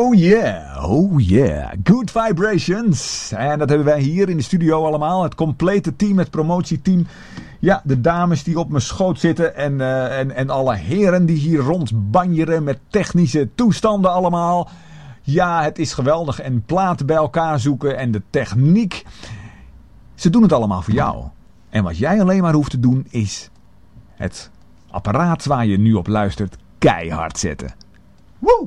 Oh yeah, good vibrations. En dat hebben wij hier in de studio allemaal. Het complete team, het promotieteam. Ja, de dames die op mijn schoot zitten en alle heren die hier rondbanjeren met technische toestanden allemaal. Ja, het is geweldig. En platen bij elkaar zoeken en de techniek. Ze doen het allemaal voor jou. En wat jij alleen maar hoeft te doen is het apparaat waar je nu op luistert keihard zetten. Woe!